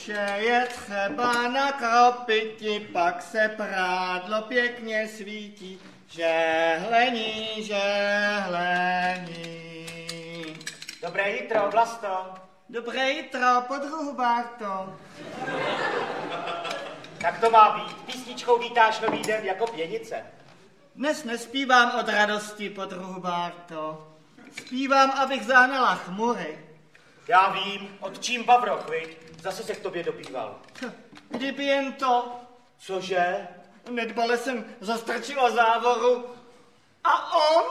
Vše je třeba nakropiti, pak se prádlo pěkně svítí. Žehlení, žehlení. Dobré jitro, Vlasto. Dobré jitro, podruhu Barto. Tak to má být. Písničkou vítáš nový den jako pěnice. Dnes nespívám od radosti, podruhu Barto. Zpívám, abych zahnala chmury. Já vím, od čím Bavroch, viď? Zase se k tobě dopíval. Kdyby jen to. Cože? Nedbale jsem zastrčila závoru a on...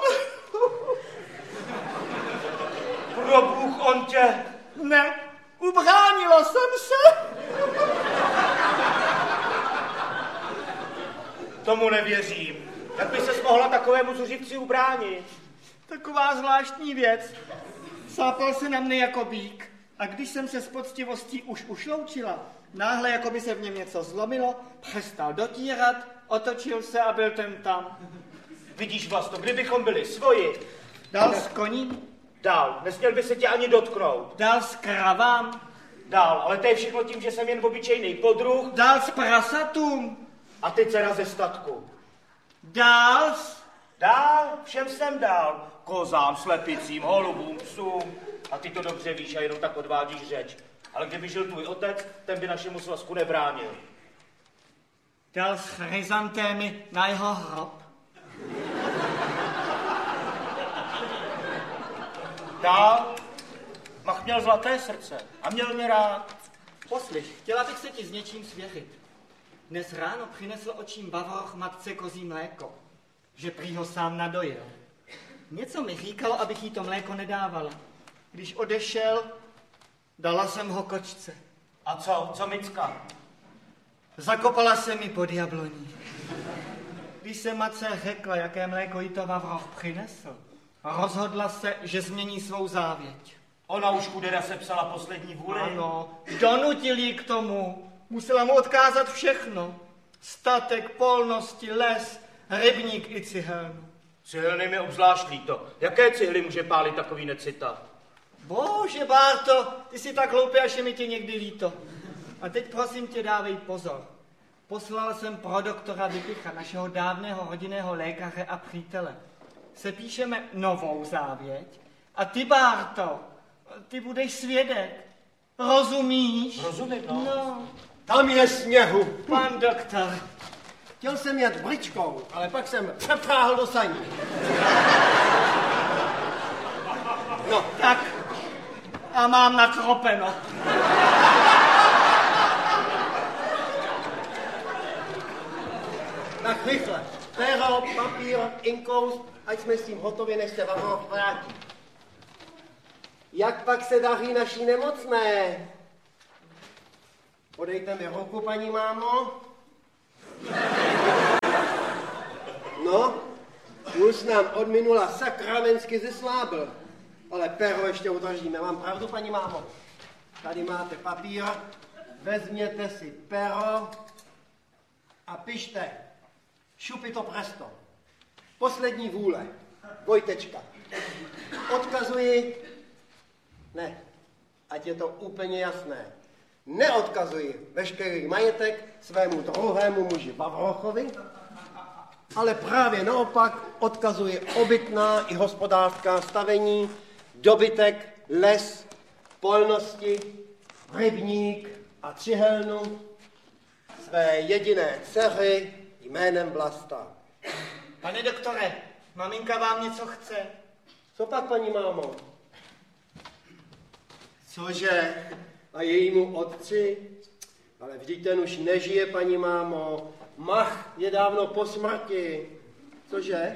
Probůh, on tě... Ne, ubránila jsem se. Tomu nevěřím. Jak by ses mohla takovému zuřivci ubránit? Taková zvláštní věc. Sápal se na mne jako bík a když jsem se s poctivostí už ušloučila, náhle jako by se v něm něco zlomilo, přestal dotírat, otočil se a byl ten tam. Vidíš, Vlasto, kdybychom byli svoji. Dal s koním? Dál, nesměl by se tě ani dotknout. Dal s kravám? Dál, ale to je všechno tím, že jsem jen obyčejný podruh. Dal s prasatům? A ty dcera ze statku. Dal? Dál, všem jsem dál. Kozám, slepicím, holubům, psům. A ty to dobře víš a jenom tak odvádíš řeč. Ale kdyby žil tvůj otec, ten by našemu svazku nebránil. Dal s chryzantémy na jeho hrob? Dál. Mach měl zlaté srdce a měl mě rád. Poslyš, chtěla bych se ti s něčím svěřit. Dnes ráno přinesl očím Bavroch matce kozí mléko, že prý ho sám nadojil. Něco mi říkalo, abych jí to mléko nedávala. Když odešel, dala jsem ho kočce. A co Micka? Zakopala se mi pod jabloní. Když se matce řekla, jaké mléko jí to Bavroch přinesl, rozhodla se, že změní svou závěť. Ona už chudera sepsala poslední vůli. Ano, donutil jí k tomu. Musela mu odkázat všechno. Statek, polnosti, les, rybník i cihelnu. Cihelny mi obzvlášť líto. Jaké cihly může pálit takový necita? Bože, Bárto, ty jsi tak hloupý, až je mi tě někdy líto. A teď prosím tě, dávej pozor. Poslal jsem pro doktora Vypicha, našeho dávného rodinného lékaře a přítele. Sepíšeme novou závěť a ty, Bárto, ty budeš svědek. Rozumíš? Rozumím, no. No. Tam je sněhu. Pan doktor. Chtěl jsem jet bričkou, ale pak jsem přepráhl do saní. No, tak. A mám nakropeno. Tak rychle. Péro, papír, inkous, ať jsme s tím hotovi, než se Bavroch vrátí. Jak pak se daří naší nemocné? Podejte mi ruku, paní mámo. No, už nám od minula sakramensky zeslábil, ale péro ještě udržíme. Mám pravdu, paní mámo? Tady máte papír, vezměte si péro a pište. Šupito presto. Poslední vůle. Vojtečka. Odkazuji, ne, ať je to úplně jasné, neodkazuji veškerý majetek svému druhému muži Bavrochovi, ale právě naopak odkazuji obytná i hospodářská stavení, dobytek, les, polnosti, rybník a cihelnu své jediné dcery jménem Vlasta. Pane doktore, maminka vám něco chce. Co pak, paní mámo? Cože? A jejímu otci? Ale vždyť ten už nežije, paní mámo. Mach je dávno po smrti. Cože?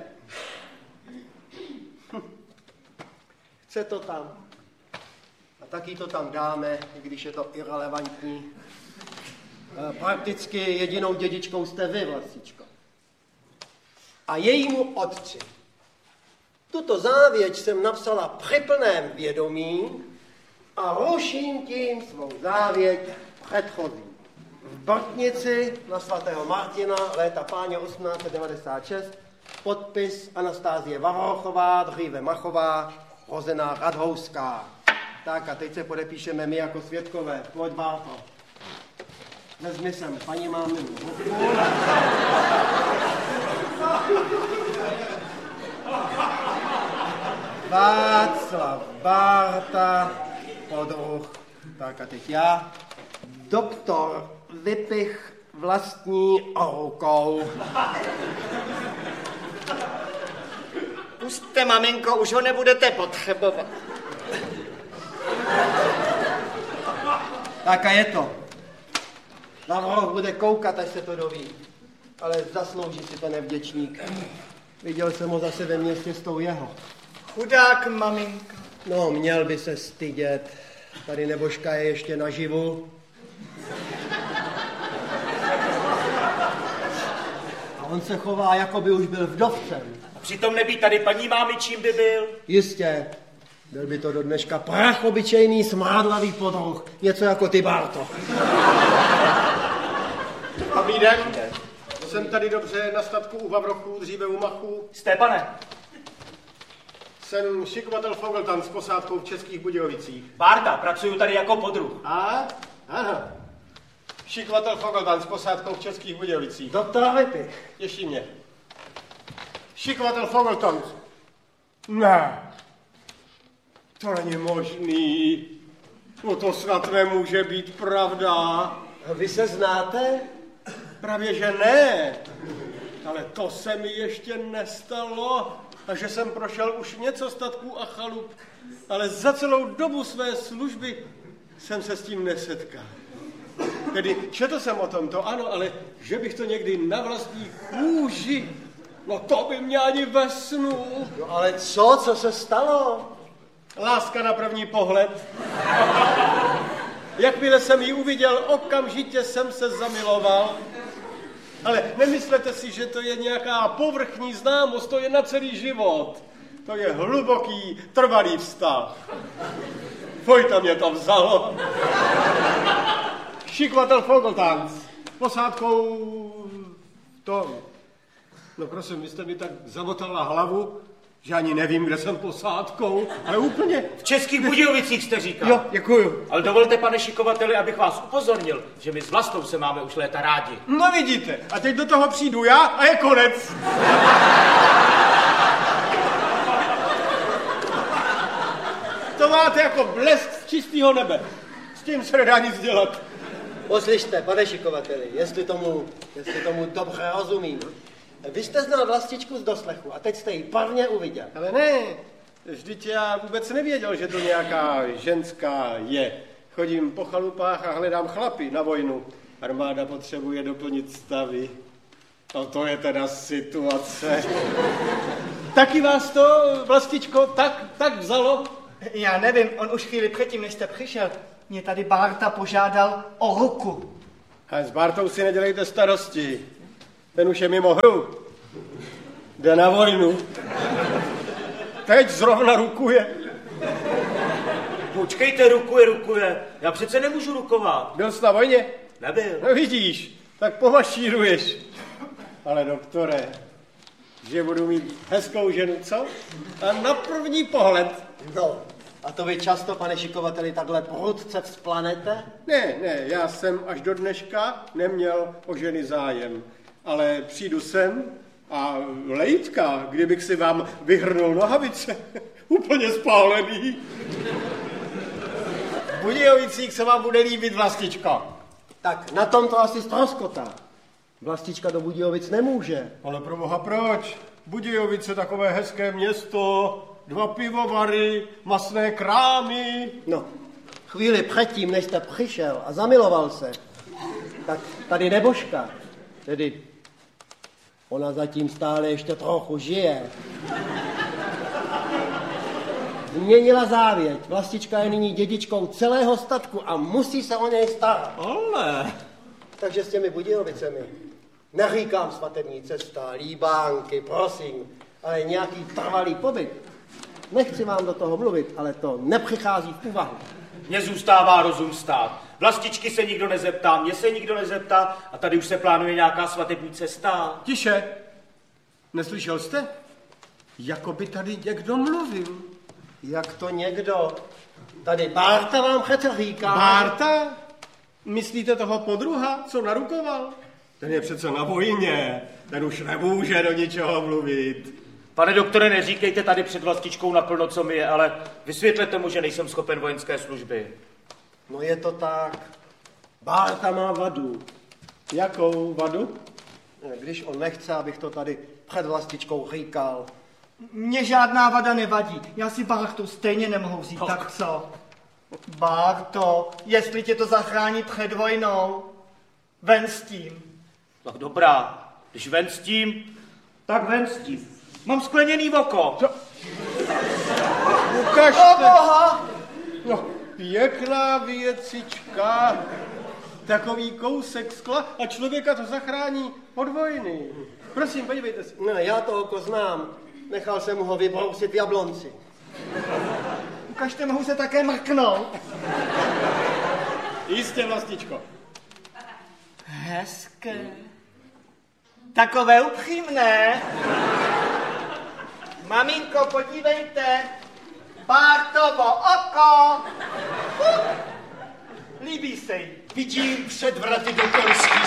Chce to tam. A taky to tam dáme, i když je to irelevantní. Prakticky jedinou dědičkou jste vy, Vlastičko. A jejímu otci. Tuto závěť jsem napsala při plném vědomí a ruším tím svou závěť předchozí. V Brtnici na svatého Martina léta páně 1896 podpis Anastázie Varrochová, dříve Machová, rozená Radhouská. Tak a teď se podepíšeme my jako svědkové. Pojď, Bárto. vezmi sem paní máminu. Václav Bárta, podruh. Tak a teď já. Doktor Vypich vlastní rukou. Pusťte, maminko, už ho nebudete potřebovat. Tak a je to. Lavrov bude koukat, až se to doví. Ale zaslouží si to nevděčník. Viděl jsem ho zase ve městě s tou jeho. Chudák, maminka. No, měl by se stydět. Tady nebožka je ještě naživu. A on se chová, jako by už byl vdovcem. A přitom nebýt tady paní mámy, čím by byl? Jistě. Byl by to do dneška prach obyčejný smrádlavý podruh. Něco jako ty, Barto. Dobrý den. Jsem tady dobře na statku u Vavrochů, dříve u Machů. Jste, pane? Jsem šikovatel Fogeltan s posádkou v Českých Budějovicích. Bárta, pracuju tady jako podruh. Ano. Šikovatel Fogeltan s posádkou v Českých Budějovicích. Doktor Vypich. Těší mě. Šikovatel Fogeltan. Ne. To není možný. No to snad nemůže být pravda. A vy se znáte? Právě že ne. Ale to se mi ještě nestalo. A že jsem prošel už něco statků a chalup. Ale za celou dobu své služby jsem se s tím nesetkal. Tedy četl jsem o tom, to ano, ale že bych to někdy na vlastní kůži, no to by mě ani ve snu. No ale co se stalo? Láska na první pohled. Jakmile jsem ji uviděl, okamžitě jsem se zamiloval. Ale nemyslete si, že to je nějaká povrchní známost, to je na celý život. To je hluboký, trvalý vztah. Vojta mě to vzalo. Šikovatel Fogeltan s posádkou to. No prosím, vy jste mi tak zamotala hlavu, že ani nevím, kde jsem posádkou, ale úplně. V Českých Budějovicích jste říkal. Jo, děkuju. Ale dovolte, pane šikovateli, abych vás upozornil, že my s Vlastou se máme už léta rádi. No vidíte, a teď do toho přijdu já a je konec. To máte jako blesk z čistého nebe. S tím se nedá nic dělat. Poslyšte, pane šikovateli, jestli tomu dobře rozumím. Vy jste znal Vlastičku z doslechu a teď jste ji prvně uviděl. Ale ne, vždyť já vůbec nevěděl, že to nějaká ženská je. Chodím po chalupách a hledám chlapy na vojnu. Armáda potřebuje doplnit stavy. No to je teda situace. Taky vás to, Vlastičko, tak vzalo? Já nevím, on už chvíli předtím, než jste přišel, mě tady Bárta požádal o ruku. A s Bártou si nedělejte starosti. Ten už je mimo hru. Jde na vojnu. Teď zrovna rukuje. Počkejte, rukuje. Já přece nemůžu rukovat. Byl jsi na vojně? Nebyl. No vidíš, tak pomašíruješ. Ale doktore, že budu mít hezkou ženu, co? A na první pohled. No, a to vy často, pane šikovateli, takhle prudce vzplanete? Ne, já jsem až do dneška neměl o ženy zájem. Ale přijdu sem a lejtka, kdybych si vám vyhrnul nohavice, úplně spálený. V Budějovicích se vám bude líbit Vlastička. Tak na tom to asi ztroskotá. Vlastička do Budějovic nemůže. Ale pro boha proč? Budějovice takové hezké město, 2 pivovary, masné krámy. No, chvíli předtím, než jste přišel a zamiloval se, tak tady nebožka, tedy ona zatím stále ještě trochu žije, změnila závěť. Vlastička je nyní dědičkou celého statku a musí se o něj starat. Ale... Takže s těmi Budějovicemi neříkám svatební cesta, líbánky, prosím, ale nějaký trvalý pobyt. Nechci vám do toho mluvit, ale to nepřichází v úvahu. Mně zůstává rozum stát. Vlastičky se nikdo nezeptá, mě se nikdo nezeptá a tady už se plánuje nějaká svatební cesta. Tiše, neslyšel jste? Jako by tady někdo mluvil. Jak to někdo? Tady Bárta vám přece říká. Bárta? Myslíte toho podruha, co narukoval? Ten je přece na vojně, ten už nemůže do ničeho mluvit. Pane doktore, neříkejte tady před Vlastičkou naplno, co mi je, ale vysvětlete mu, že nejsem schopen vojenské služby. No je to tak. Bárta má vadu. Jakou vadu? Když on nechce, abych to tady před Vlastičkou říkal. Mně žádná vada nevadí. Já si Bártu stejně nemohu vzít, tak co? Bárto, jestli tě to zachrání před vojnou, ven s tím. Tak dobrá, když ven s tím, tak ven s tím. Mám skleněný oko. Ukažte. Boha! No, pěkná věcička. Takový kousek skla a člověka to zachrání od vojny. Prosím, podívejte se. Ne, já to oko znám. Nechal jsem ho vybrousit v Jablonci. Ukažte, mohu se také mrknout. Jistě, Vlastičko. Hezké. Takové upřímné. Maminko, podívejte. Bártovo oko. Líbí se jí. Vidím před vraty doktorský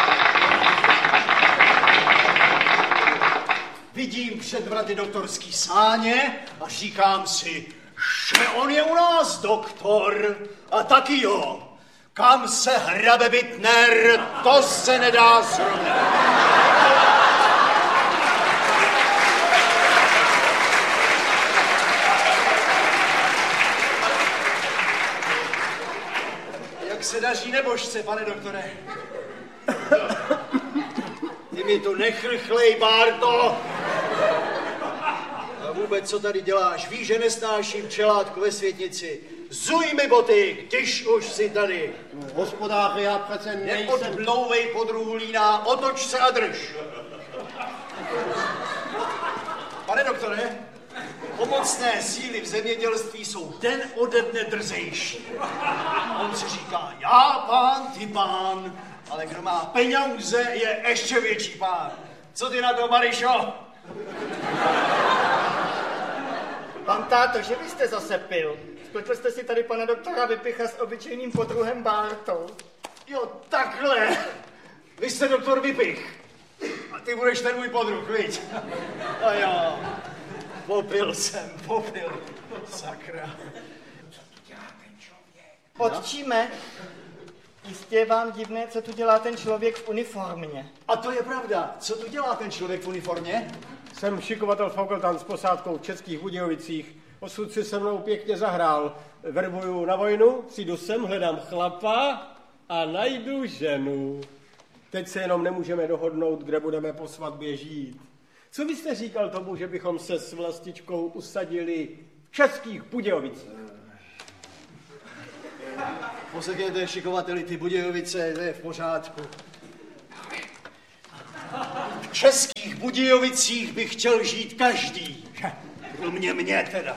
Vidím před vraty doktorský sáně a říkám si, že on je u nás doktor. A taky jo. Kam se hrabe Bittner, to se nedá srovnat. Jak se daří nebožce, pane doktore? Ty mi to nechrchlej, Bárto. A vůbec, co tady děláš? Víš, že nesnáším čelátko ve světnici. Zuj mi boty, když už jsi tady. Hospodáři, já přece nejsem... Neodblouvej podruhu lína, otoč se a drž. Pane doktore, pomocné síly v zemědělství jsou den ode dne drzejší. On si říká, já pán, ty pán, ale kdo má peníze, je ještě větší pán. Co ty na to, Marišo? Pan táto, že byste zase pil? Spletl jste si tady pana doktora Vypicha s obyčejným podruhem Bártou. Jo, takhle. Vy jste doktor Vypich. A ty budeš ten můj podruh, viď? A jo, popil jsem. Sakra. Co tu dělá ten člověk? Otčíme, jistě je vám divné, co tu dělá ten člověk v uniformě. A to je pravda. Co tu dělá ten člověk v uniformě? Jsem šikovatel Fogeltan s posádkou v Českých Budějovicích. Osud si se mnou pěkně zahrál. Verbuju na vojnu, přijdu sem, hledám chlapa a najdu ženu. Teď se jenom nemůžeme dohodnout, kde budeme po svatbě žít. Co byste říkal tomu, že bychom se s Vlastičkou usadili v Českých Budějovicích? Posledněte, šikovateli, ty Budějovice, to je v pořádku. V Českých Budějovicích by chtěl žít každý. Kromě mě teda.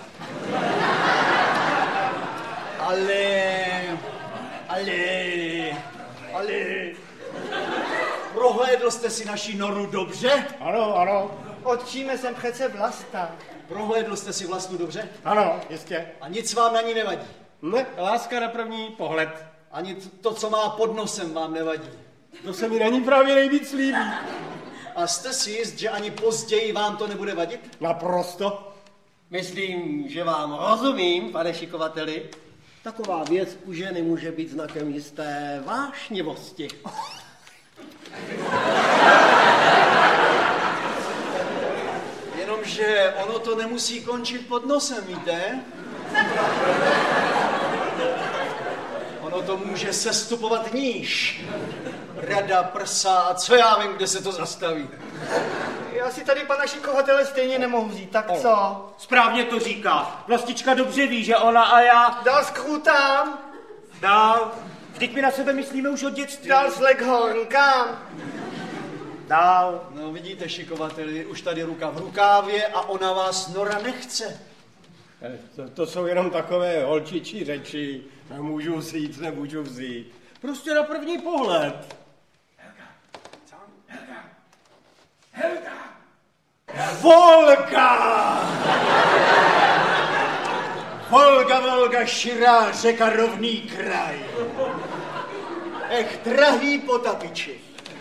Ale... Prohlédl jste si naši noru dobře? Ano. Otčíme, jsem přece Vlasta. Prohlédl jste si vlastnu dobře? Ano, jistě. A nic vám na ní nevadí? Ne, láska na první pohled. Ani to, co má pod nosem, vám nevadí? To se mi na ní právě nejvíc líbí. A jste si jist, že ani později vám to nebude vadit? Naprosto. Myslím, že vám rozumím, pane šikovateli. Taková věc u ženy může být znakem jisté vášnivosti. Jenomže ono to nemusí končit pod nosem, víte? Ono to může sestupovat níž. Rada, prsa a co já vím, kde se to zastaví. Já si tady pana šikovatele stejně nemohu vzít, tak co? Správně to říká. Vlastička dobře ví, že ona a já... Dal skrutám, Dál. Vždyť my na sebe myslíme už od dětství. dal s Leghorn, kam? Dál. No vidíte, šikovateli, už tady ruka v rukávě a ona vás Nora nechce. To jsou jenom takové holčičí řeči. Nemůžu vzít. Prostě na první pohled. Volga, širá řeka, rovný kraj. drahý Potapiči.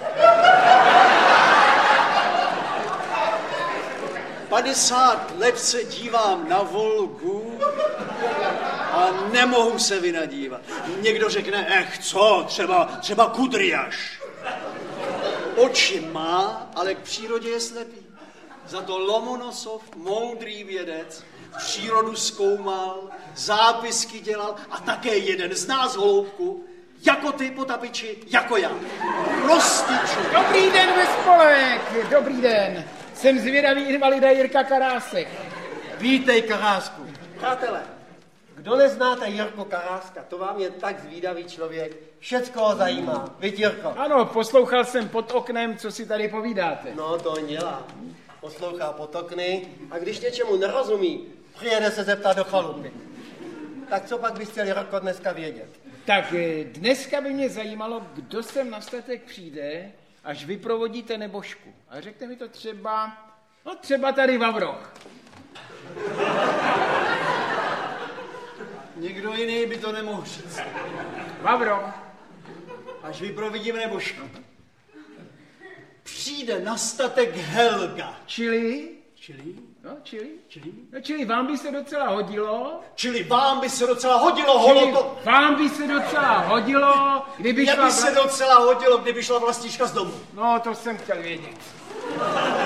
50 let se dívám na Volgu a nemohu se vynadívat. Někdo řekne, co, třeba Kudryáš. Oči má, ale k přírodě je slepý. Za to Lomonosov, moudrý vědec, přírodu zkoumal, zápisky dělal a také jeden z nás, holoubku, jako ty, Potapiči, jako já. Prostý člověk. Dobrý den ve spolek, dobrý den. Jsem zvědavý invalida Jirka Karásek. Vítej, Karásku. Přátelé, kdo neznáte Jirku Karáska, to vám je tak zvídavý člověk. Všecko ho zajímá. Víš, Jirko? Ano, poslouchal jsem pod oknem, co si tady povídáte. No, to on dělá. Poslouchá pod okny a když něčemu nerozumí, přijede se zeptat do chalupy. Tak co pak bys chtěl, Jirko, dneska vědět? Tak dneska by mě zajímalo, kdo sem na statek přijde, až vyprovodíte nebožku. A řekne mi to třeba tady Vavroch. Nikdo jiný by to nemohl říct. Vavroch. Až vyprovidím nebožku. Přijde na statek Helga. Čili? Čili? No, čili? Čili? No, čili vám by se docela hodilo. Čili vám by se docela hodilo, holoto. Vám by se docela hodilo, kdyby Mně šla... by se docela hodilo, kdyby šla vlastička z domu. No, to jsem chtěl vědět.